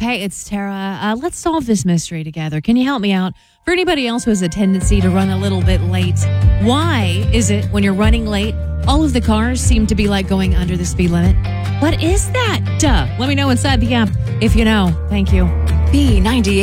Hey, it's Tara. Let's solve this mystery together. Can you help me out? For anybody else who has a tendency to run a little bit late, why is it when you're running late, all of the cars seem to be like going under the speed limit? What is that? Let me know inside the app if you know. Thank you. B98.